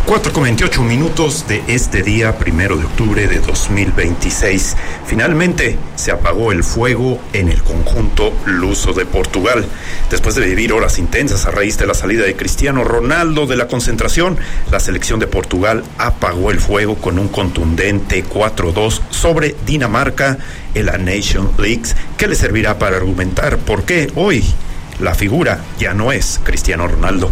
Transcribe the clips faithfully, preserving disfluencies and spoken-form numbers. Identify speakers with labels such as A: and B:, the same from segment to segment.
A: cuatro con veintiocho minutos de este día, primero de octubre de dos mil veintiséis. Finalmente se apagó el fuego en el conjunto luso de Portugal. Después de vivir horas intensas a raíz de la salida de Cristiano Ronaldo de la concentración, la selección de Portugal apagó el fuego con un contundente cuatro dos sobre Dinamarca en la Nations League, que le servirá para argumentar por qué hoy la figura ya no es Cristiano Ronaldo.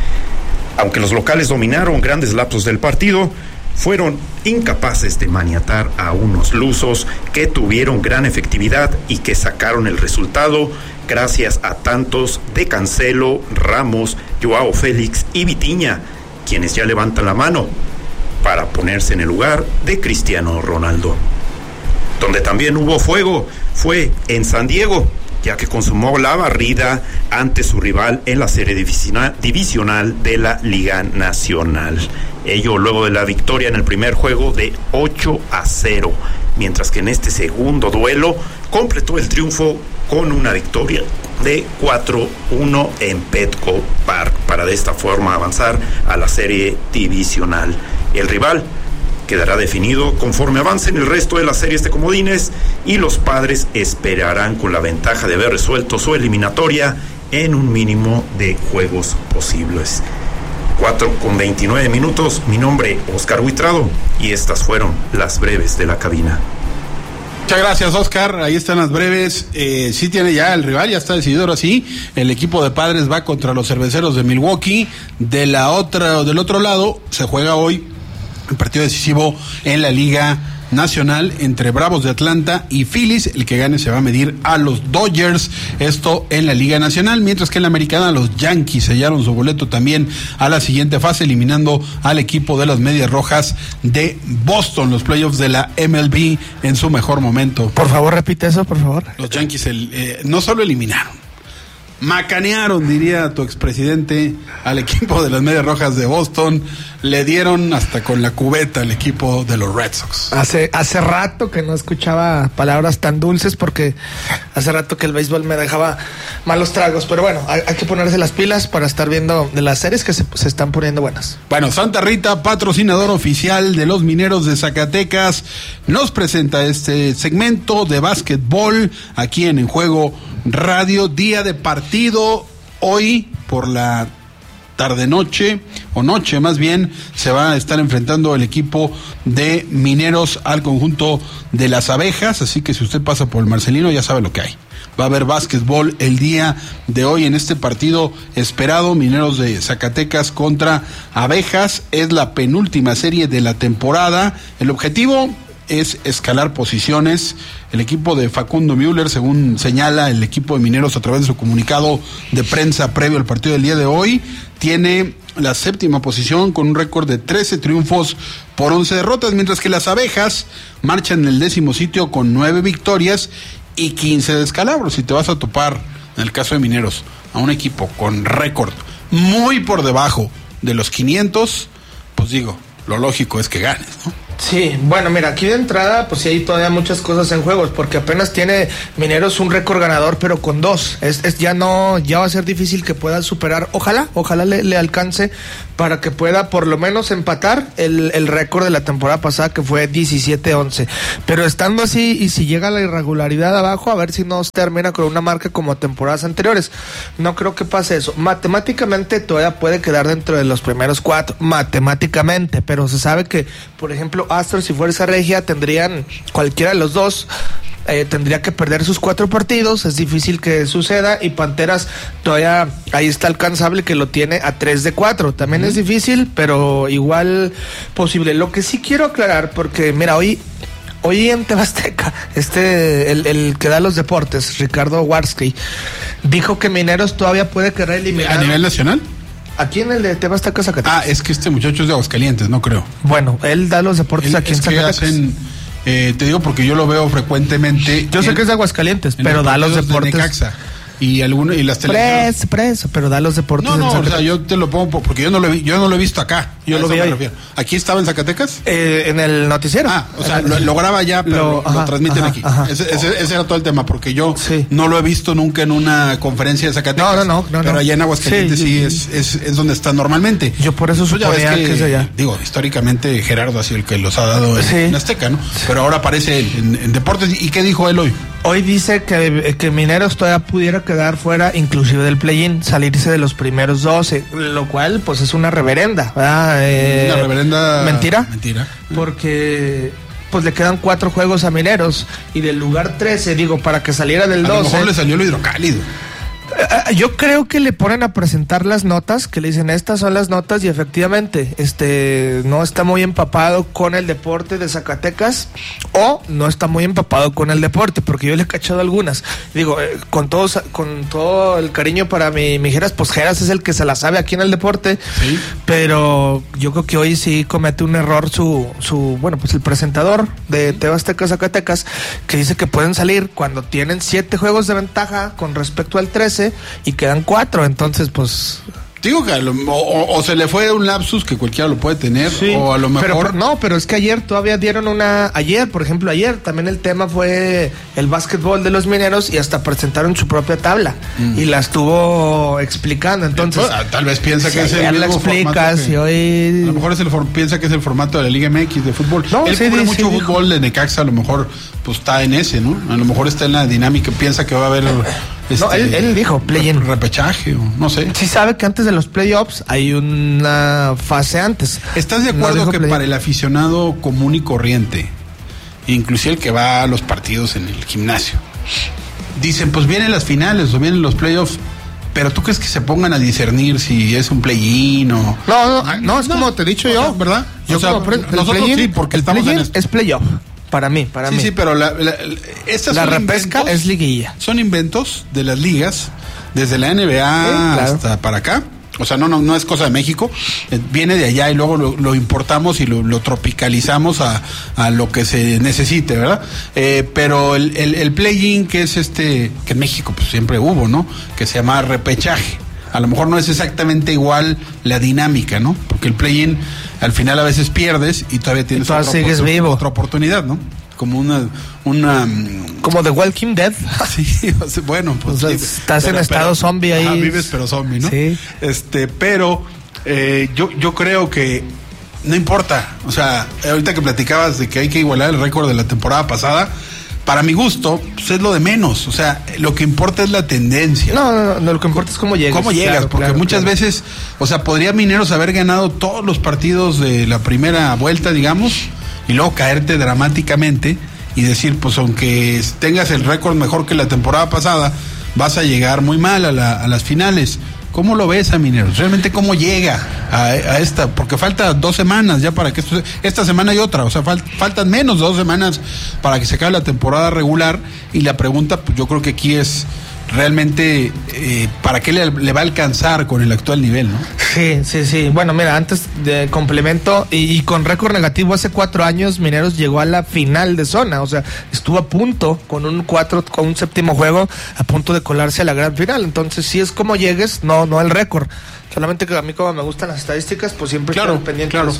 A: Aunque los locales dominaron grandes lapsos del partido, fueron incapaces de maniatar a unos lusos que tuvieron gran efectividad y que sacaron el resultado gracias a tantos de Cancelo, Ramos, Joao Félix y Vitinha, quienes ya levantan la mano para ponerse en el lugar de Cristiano Ronaldo. Donde también hubo fuego fue en San Diego, ya que consumó la barrida ante su rival en la serie divisional de la Liga Nacional. Ello luego de la victoria en el primer juego de ocho a cero, mientras que en este segundo duelo completó el triunfo con una victoria de cuatro uno en Petco Park, para de esta forma avanzar a la serie divisional. El rival quedará definido conforme avancen el resto de las series de comodines y los padres esperarán con la ventaja de haber resuelto su eliminatoria en un mínimo de juegos posibles. cuatro con veintinueve minutos, mi nombre Oscar Huitrado y estas fueron las breves de la cabina.
B: Muchas gracias, Oscar. Ahí están las breves. Eh, sí tiene ya el rival, ya está decidido ahora sí. El equipo de padres va contra los cerveceros de Milwaukee. De la otra, del otro lado se juega hoy el partido decisivo en la Liga Nacional entre Bravos de Atlanta y Phillies. El que gane se va a medir a los Dodgers, esto en la Liga Nacional, mientras que en la Americana los Yankees sellaron su boleto también a la siguiente fase, eliminando al equipo de las Medias Rojas de Boston, los playoffs de la M L B en su mejor momento.
C: Por favor, repite eso, por favor.
B: Los Yankees el, eh, no solo eliminaron, macanearon, diría tu expresidente, al equipo de las Medias Rojas de Boston. Le dieron hasta con la cubeta al equipo de los Red Sox.
C: Hace hace rato que no escuchaba palabras tan dulces, porque hace rato que el béisbol me dejaba malos tragos. Pero bueno, hay, hay que ponerse las pilas para estar viendo de las series que se, se están poniendo buenas.
B: Bueno, Santa Rita, patrocinador oficial de los Mineros de Zacatecas, nos presenta este segmento de básquetbol aquí en En Juego Radio. Día de partido hoy por la tarde noche o noche más bien, se va a estar enfrentando el equipo de Mineros al conjunto de las Abejas, así que si usted pasa por el Marcelino ya sabe lo que hay. Va a haber básquetbol el día de hoy en este partido esperado, Mineros de Zacatecas contra Abejas. Es la penúltima serie de la temporada. El objetivo es escalar posiciones. El equipo de Facundo Müller, según señala el equipo de Mineros a través de su comunicado de prensa previo al partido del día de hoy, tiene la séptima posición con un récord de trece triunfos por once derrotas, mientras que las Abejas marchan en el décimo sitio con nueve victorias y quince descalabros. Si te vas a topar, en el caso de Mineros, a un equipo con récord muy por debajo de los quinientos, pues digo, lo lógico es que ganes, ¿no?
C: Sí, bueno, mira, aquí de entrada, pues sí hay todavía muchas cosas en juegos, porque apenas tiene Mineros un récord ganador, pero con dos. Es, es ya no, ya va a ser difícil que pueda superar. Ojalá, ojalá le, le alcance para que pueda por lo menos empatar el, el récord de la temporada pasada, que fue diecisiete once. Pero estando así, y si llega la irregularidad abajo, a ver si no termina con una marca como temporadas anteriores. No creo que pase eso. Matemáticamente todavía puede quedar dentro de los primeros cuatro, matemáticamente, pero se sabe que, por ejemplo, Astros y Fuerza Regia tendrían, cualquiera de los dos eh, tendría que perder sus cuatro partidos. Es difícil que suceda, y Panteras todavía ahí está alcanzable, que lo tiene a tres de cuatro. También uh-huh. Es difícil, pero igual posible. Lo que sí quiero aclarar, porque mira, hoy Hoy en Tebasteca, este, el, el que da los deportes, Ricardo Warski, dijo que Mineros todavía puede quedar eliminado.
B: ¿A nivel nacional?
C: Aquí en el de Tebasteca, Zacatecas.
B: Ah, es que este muchacho es de Aguascalientes, no creo.
C: Bueno, él da los deportes él, aquí en Zacatecas. Hacen,
B: eh, te digo porque yo lo veo frecuentemente.
C: Yo en, sé que es de Aguascalientes, pero da los deportes.
B: De Necaxa. y alguno y las televisiones.
C: Preso, preso, pero da los deportes.
B: No, no,
C: en
B: o sea, yo te lo pongo porque yo no lo vi, yo no lo he visto acá.
C: Yo lo vi hoy.
B: ¿Aquí estaba en Zacatecas?
C: Eh, en el noticiero.
B: Ah, o sea, lo, lo graba ya, pero lo, lo, ajá, lo transmiten ajá, aquí. Ajá. Ese, ese, ese era todo el tema, porque yo sí. no lo he visto nunca en una conferencia de Zacatecas.
C: No, no, no. no
B: pero
C: no.
B: allá en Aguascalientes sí, sí, sí es, es, es donde está normalmente.
C: Yo por eso suponía que, que es allá.
B: Digo, históricamente Gerardo ha sido el que los ha dado en, sí. en Azteca, ¿no? Sí. Pero ahora aparece él en, en Deportes. ¿Y qué dijo él hoy?
C: Hoy dice que, que Mineros todavía pudiera quedar fuera, inclusive del play-in, salirse de los primeros doce, lo cual pues es una reverenda, ¿verdad? Eh,
B: una reverenda
C: mentira.
B: Mentira.
C: Porque pues le quedan cuatro juegos a Mineros y del lugar trece, digo, para que saliera del doce.
B: A lo mejor le salió lo hidrocálido.
C: Yo creo que le ponen a presentar las notas, que le dicen estas son las notas y efectivamente este no está muy empapado con el deporte de Zacatecas o no está muy empapado con el deporte, porque yo le he cachado algunas. Digo, eh, con todos, con todo el cariño para mi, mi Geras, pues Geras es el que se la sabe aquí en el deporte, ¿sí? Pero yo creo que hoy sí comete un error su, su bueno, pues el presentador de T V Azteca Zacatecas, que dice que pueden salir cuando tienen siete juegos de ventaja con respecto al trece y quedan cuatro, entonces pues
B: digo que a lo, o, o se le fue un lapsus que cualquiera lo puede tener, sí, o a lo mejor
C: pero, pero, no, pero es que ayer todavía dieron una ayer, por ejemplo, ayer también el tema fue el básquetbol de los Mineros y hasta presentaron su propia tabla mm. y la estuvo explicando, entonces
B: pues, tal vez piensa
C: si
B: que es el
C: mismo formato que,
B: y
C: hoy...
B: a lo mejor es el for, piensa que es el formato de la Liga M X de fútbol.
C: No,
B: él
C: sí,
B: cubre
C: sí,
B: mucho
C: sí,
B: fútbol dijo. De Necaxa, a lo mejor pues está en ese, ¿no? A lo mejor está en la dinámica, piensa que va a haber este,
C: no, él, él dijo play-in,
B: repechaje o no sé.
C: Sí sabe que antes de los playoffs hay una fase antes.
B: ¿Estás de acuerdo no que para el aficionado común y corriente, inclusive el que va a los partidos en el gimnasio, dicen pues vienen las finales o vienen los playoffs, pero tú crees que se pongan a discernir si es un play-in o
C: no, no, no es no, como te he dicho yo,
B: sea, ¿verdad?
C: Yo
B: o sea,
C: como pre-
B: nosotros sí, porque
C: el
B: estamos
C: play-in
B: en esto.
C: Es playoff. Para mí, para
B: sí,
C: mí.
B: Sí, sí, pero la, la, la, estas
C: la
B: son
C: repesca
B: inventos,
C: es liguilla.
B: Son inventos de las ligas, desde la N B A sí, claro. hasta para acá. O sea, no, no, no es cosa de México, eh, viene de allá y luego lo, lo importamos y lo, lo tropicalizamos a, a lo que se necesite, ¿verdad? Eh, pero el, el, el play-in, que es este, que en México pues siempre hubo, ¿no? Que se llama repechaje. A lo mejor no es exactamente igual la dinámica, ¿no? Porque el play-in al final a veces pierdes y todavía tienes
C: y otra, sigues
B: otra,
C: vivo.
B: otra oportunidad, ¿no? Como una, una
C: como The Walking Dead.
B: Sí, bueno, pues
C: o sea,
B: sí,
C: estás
B: pero,
C: en estado
B: pero,
C: zombie ahí.
B: Ajá, vives pero zombie, ¿no?
C: Sí.
B: Este, pero eh, yo, yo creo que no importa. O sea, ahorita que platicabas de que hay que igualar el récord de la temporada pasada, para mi gusto, pues es lo de menos. O sea, lo que importa es la tendencia.
C: No, no, no lo que importa es cómo llegas.
B: ¿Cómo llegas?
C: Claro,
B: porque
C: claro,
B: muchas
C: claro.
B: veces, o sea, podría Mineros haber ganado todos los partidos de la primera vuelta, digamos, y luego caerte dramáticamente y decir, pues aunque tengas el récord mejor que la temporada pasada, vas a llegar muy mal a, la, a las finales. ¿Cómo lo ves a Mineros? ¿Realmente cómo llega a, a esta? Porque falta dos semanas ya para que esto... Esta semana y otra, o sea, fal, faltan menos de dos semanas para que se acabe la temporada regular y la pregunta, pues yo creo que aquí es realmente eh, ¿para qué le, le va a alcanzar con el actual nivel, no?
C: Sí, sí, sí. Bueno, mira, antes de complemento y, y con récord negativo hace cuatro años Mineros llegó a la final de zona, o sea, estuvo a punto con un cuatro, con un séptimo juego a punto de colarse a la gran final. Entonces, si es como llegues, no, no el récord. Solamente que a mí como me gustan las estadísticas, pues siempre
B: claro,
C: estoy pendiente.
B: Claro.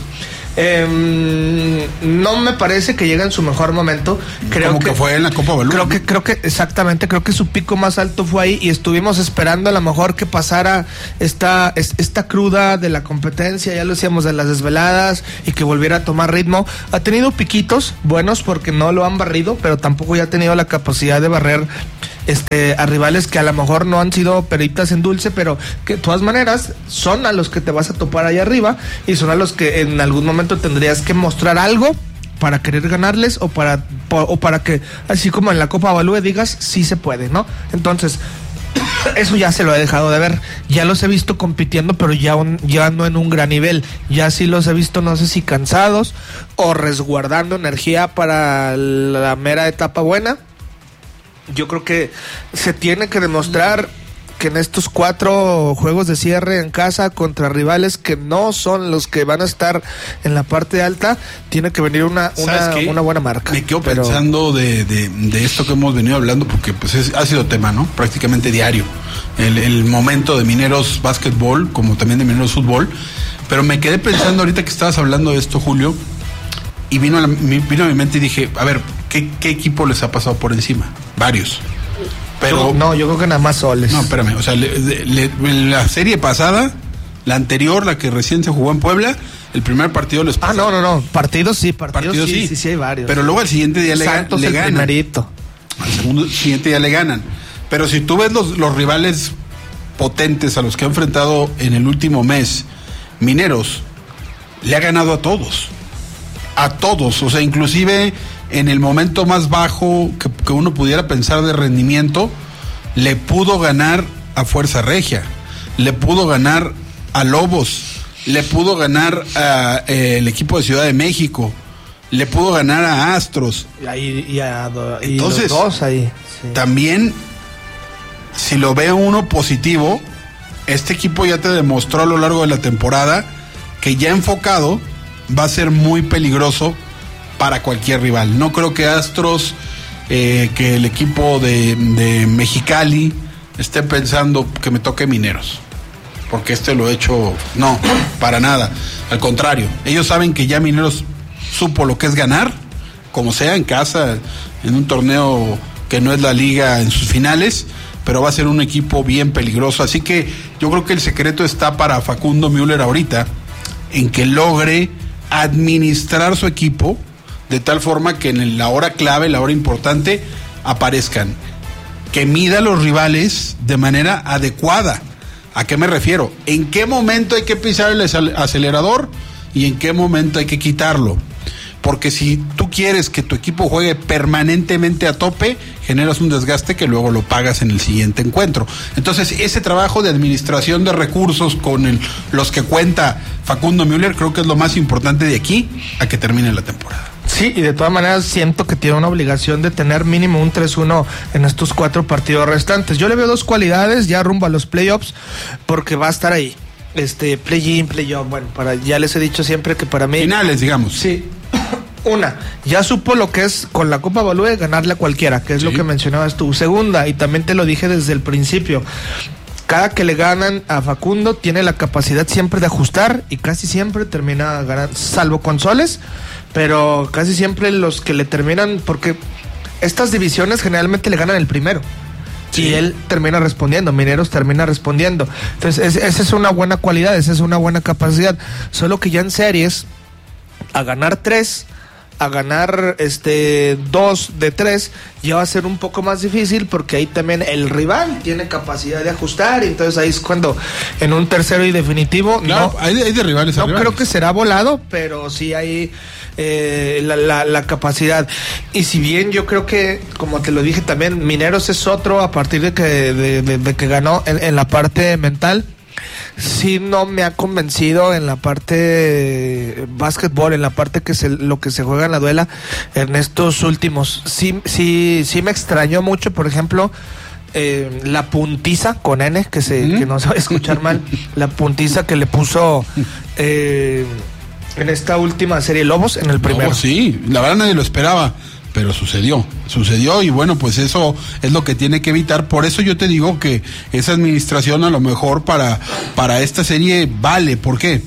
C: Eh, no me parece que llegue en su mejor momento. Creo
B: como que,
C: que
B: fue en la Copa Balú.
C: Creo que, creo que exactamente, creo que su pico más alto fue ahí y estuvimos esperando a lo mejor que pasara esta, esta cruda de la competencia, ya lo decíamos, de las desveladas y que volviera a tomar ritmo. Ha tenido piquitos buenos porque no lo han barrido, pero tampoco ya ha tenido la capacidad de barrer Este, a rivales que a lo mejor no han sido peritas en dulce, pero que de todas maneras son a los que te vas a topar ahí arriba y son a los que en algún momento tendrías que mostrar algo para querer ganarles o para, o para que, así como en la Copa Balúe, digas sí se puede, ¿no? Entonces, eso ya se lo he dejado de ver. Ya los he visto compitiendo, pero ya, un, ya no en un gran nivel. Ya sí los he visto, no sé si cansados o resguardando energía para la mera etapa buena. Yo creo que se tiene que demostrar que en estos cuatro juegos de cierre en casa contra rivales que no son los que van a estar en la parte alta, tiene que venir una una, una buena marca.
B: Me quedo pero... pensando de, de, de esto que hemos venido hablando, porque pues es, ha sido tema, ¿no? Prácticamente diario. El, el momento de Mineros Básquetbol, como también de Mineros Fútbol. Pero me quedé pensando ahorita que estabas hablando de esto, Julio, y vino a, la, vino a mi mente y dije, a ver, ¿qué, qué equipo les ha pasado por encima? Varios. Pero
C: no, yo creo que nada más Soles.
B: No, espérame, o sea, le, le, la serie pasada, la anterior, la que recién se jugó en Puebla, el primer partido les pasó.
C: Ah, no, no, no, partidos sí, partidos, partidos sí, sí, sí, sí, hay varios.
B: Pero luego al siguiente día
C: Santos
B: le, le
C: el
B: ganan.
C: Primerito.
B: Al segundo, siguiente día le ganan. Pero si tú ves los, los rivales potentes a los que ha enfrentado en el último mes, Mineros le ha ganado a todos. A todos, o sea, inclusive en el momento más bajo que, que uno pudiera pensar de rendimiento, le pudo ganar a Fuerza Regia, le pudo ganar a Lobos, le pudo ganar a eh, el equipo de Ciudad de México, le pudo ganar a Astros.
C: Y, ahí, y, a, y
B: Entonces,
C: los dos ahí. Sí.
B: También, si lo ve uno positivo, este equipo ya te demostró a lo largo de la temporada que ya enfocado va a ser muy peligroso para cualquier rival. No creo que Astros, eh, que el equipo de, de Mexicali esté pensando que me toque Mineros, porque este lo he hecho, no, para nada, al contrario, ellos saben que ya Mineros supo lo que es ganar, como sea, en casa, en un torneo que no es la liga en sus finales, pero va a ser un equipo bien peligroso, así que yo creo que el secreto está para Facundo Müller ahorita, en que logre administrar su equipo de tal forma que en la hora clave, la hora importante, aparezcan. Que mida a los rivales de manera adecuada. ¿A qué me refiero? ¿En qué momento hay que pisar el acelerador y en qué momento hay que quitarlo? Porque si tú quieres que tu equipo juegue permanentemente a tope, generas un desgaste que luego lo pagas en el siguiente encuentro. Entonces, ese trabajo de administración de recursos con el, los que cuenta Facundo Müller, creo que es lo más importante de aquí a que termine la temporada.
C: Sí, y de todas maneras siento que tiene una obligación de tener mínimo un tres uno en estos cuatro partidos restantes. Yo le veo dos cualidades ya rumbo a los playoffs, porque va a estar ahí. Este, play-in, play-off, bueno, para, ya les he dicho siempre que para mí...
B: Finales, digamos.
C: Sí. Una, ya supo lo que es con la Copa Balúe ganarle a cualquiera, que es sí. lo que mencionabas tú. Segunda, y también te lo dije desde el principio, cada que le ganan a Facundo tiene la capacidad siempre de ajustar y casi siempre termina ganando, salvo con Soles, pero casi siempre los que le terminan, porque estas divisiones generalmente le ganan el primero. Sí. Y él termina respondiendo, Mineros termina respondiendo. Entonces, es, esa es una buena cualidad, esa es una buena capacidad. Solo que ya en series, a ganar tres, a ganar este dos de tres, ya va a ser un poco más difícil, porque ahí también el rival tiene capacidad de ajustar, y entonces ahí es cuando en un tercero y definitivo,
B: claro,
C: no,
B: hay, de, hay de rivales a
C: no
B: rivales.
C: Creo que será volado, pero sí hay eh, la, la, la capacidad. Y si bien yo creo que, como te lo dije también, Mineros es otro a partir de que, de, de, de que ganó en, en la parte mental. Sí, no me ha convencido en la parte básquetbol, en la parte que se, lo que se juega en la duela en estos últimos. Sí, sí, sí me extrañó mucho, por ejemplo, eh, la puntiza con N, que se, ¿Mm? que no se va a escuchar mal, la puntiza que le puso eh, en esta última serie Lobos en el primero.
B: Lobos, sí, la verdad nadie lo esperaba. Pero sucedió, sucedió y bueno, pues eso es lo que tiene que evitar. Por eso yo te digo que esa administración a lo mejor para, para esta serie vale. ¿Por qué?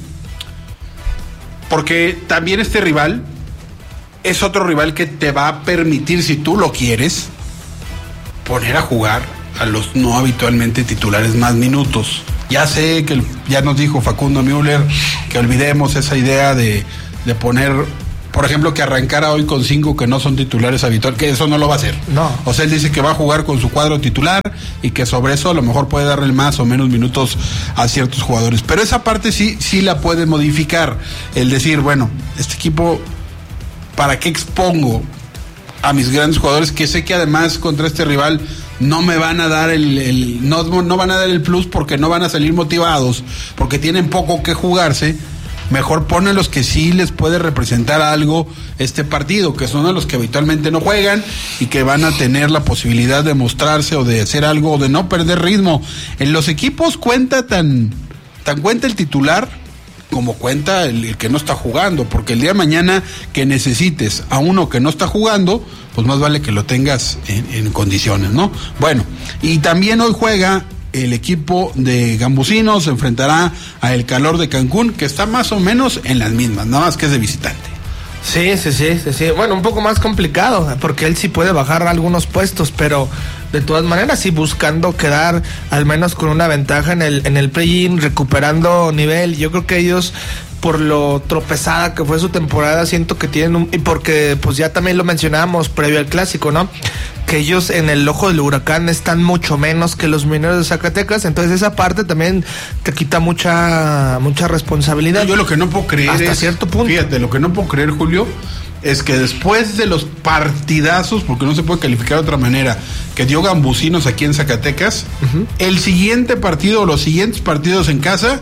B: Porque también este rival es otro rival que te va a permitir, si tú lo quieres, poner a jugar a los no habitualmente titulares más minutos. Ya sé que ya nos dijo Facundo Müller que olvidemos esa idea de, de poner... Por ejemplo, que arrancara hoy con cinco que no son titulares habituales, que eso no lo va a hacer.
C: No.
B: O sea, él dice que va a jugar con su cuadro titular y que sobre eso a lo mejor puede darle más o menos minutos a ciertos jugadores. Pero esa parte sí, sí la puede modificar. El decir, bueno, este equipo, ¿para qué expongo a mis grandes jugadores? Que sé que además contra este rival no me van a dar el, el no, no van a dar el plus, porque no van a salir motivados, porque tienen poco que jugarse. mejor pone a los que sí les puede representar algo este partido, que son a los que habitualmente no juegan y que van a tener la posibilidad de mostrarse o de hacer algo o de no perder ritmo. En los equipos cuenta tan, tan cuenta el titular como cuenta el, el que no está jugando, porque el día de mañana que necesites a uno que no está jugando, pues más vale que lo tengas en, en condiciones, ¿no? Bueno, y también hoy juega el equipo de Gambusinos, se enfrentará a El Calor de Cancún, que está más o menos en las mismas, nada más que es de visitante.
C: Sí, sí, sí, sí, sí. Bueno, un poco más complicado, porque él sí puede bajar algunos puestos, pero de todas maneras sí buscando quedar al menos con una ventaja en el en el play-in, recuperando nivel. Yo creo que ellos, por lo tropezada que fue su temporada, siento que tienen un... Y porque pues ya también lo mencionábamos previo al clásico, ¿no? Que ellos en el ojo del huracán están mucho menos que los Mineros de Zacatecas, entonces esa parte también te quita mucha mucha responsabilidad.
B: No, yo lo que no puedo creer
C: hasta
B: es,
C: cierto punto.
B: Fíjate, lo que no puedo creer, Julio, es que después de los partidazos, porque no se puede calificar de otra manera, que dio Gambusinos aquí en Zacatecas, uh-huh. el siguiente partido o los siguientes partidos en casa,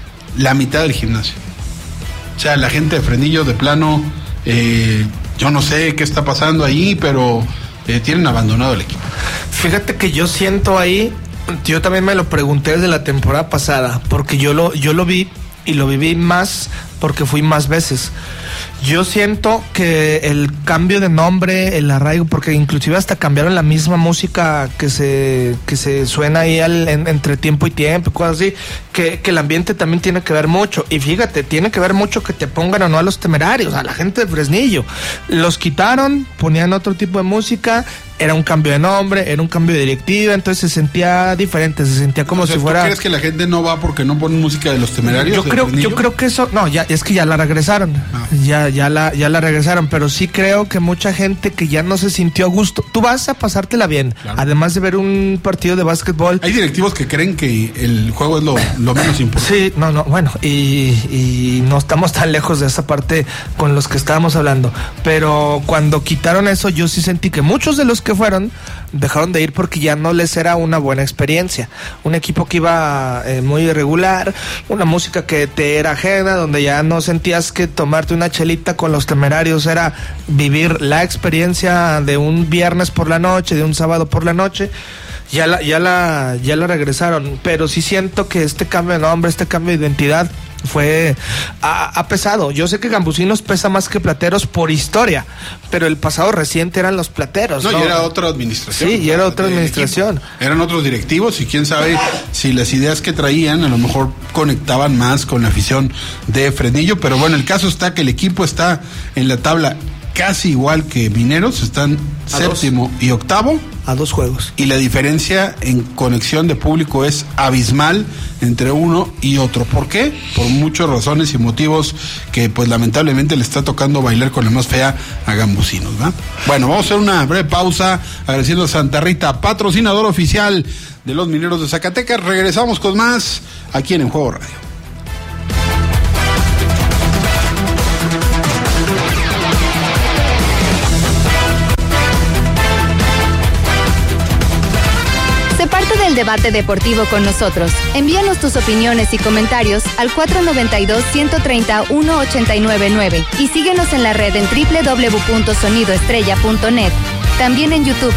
B: la mitad del gimnasio. O sea, la gente de Fresnillo de plano, eh, yo no sé qué está pasando ahí, pero eh, tienen abandonado el equipo.
C: Fíjate que yo siento ahí, yo también me lo pregunté desde la temporada pasada, porque yo lo, yo lo vi y lo viví más porque fui más veces. Yo siento que el cambio de nombre, el arraigo, porque inclusive hasta cambiaron la misma música que se que se suena ahí al, en, entre tiempo y tiempo, cosas así, que, que el ambiente también tiene que ver mucho. Y fíjate, tiene que ver mucho que te pongan o no a los Temerarios, a la gente de Fresnillo. Los quitaron, ponían otro tipo de música, era un cambio de nombre, era un cambio de directiva, entonces se sentía diferente, se sentía como, o sea, si fuera...
B: ¿Tú crees que la gente no va porque no ponen música de los Temerarios?
C: Yo creo, yo creo que eso, no, ya es que ya la regresaron, ah. ya, ya la, ya la regresaron, pero sí creo que mucha gente que ya no se sintió a gusto. Tú vas a pasártela bien, claro. Además de ver un partido de básquetbol.
B: Hay directivos que creen que el juego es lo, lo menos importante.
C: Sí, no, no, bueno, y, y no estamos tan lejos de esa parte con los que estábamos hablando, pero cuando quitaron eso, yo sí sentí que muchos de los que fueron dejaron de ir porque ya no les era una buena experiencia. Un equipo que iba eh, muy irregular, una música que te era ajena, donde ya no sentías que tomarte una chelita con los Temerarios era vivir la experiencia de un viernes por la noche, de un sábado por la noche. Ya la, ya la, ya la regresaron, pero sí siento que este cambio de nombre, este cambio de identidad fue ha, ha pesado. Yo sé que Gambusinos pesa más que Plateros por historia, pero el pasado reciente eran los Plateros.
B: No,
C: no
B: y era otra administración.
C: Sí, y era otra administración.
B: Equipo. Eran otros directivos y quién sabe si las ideas que traían a lo mejor conectaban más con la afición de Fresnillo, pero bueno, el caso está que el equipo está en la tabla casi igual que Mineros, están a séptimo dos. Y octavo.
C: A dos juegos.
B: Y la diferencia en conexión de público es abismal entre uno y otro. ¿Por qué? Por muchas razones y motivos que pues lamentablemente le está tocando bailar con la más fea a Gambusinos, ¿va? Bueno, vamos a hacer una breve pausa agradeciendo a Santa Rita, patrocinador oficial de los Mineros de Zacatecas. Regresamos con más aquí en En Juego Radio.
D: El debate deportivo con nosotros. Envíanos tus opiniones y comentarios al cuatro noventa y dos, ciento treinta, uno ochenta y nueve nueve y síguenos en la red en doble u doble u doble u punto sonido estrella punto net. También en YouTube.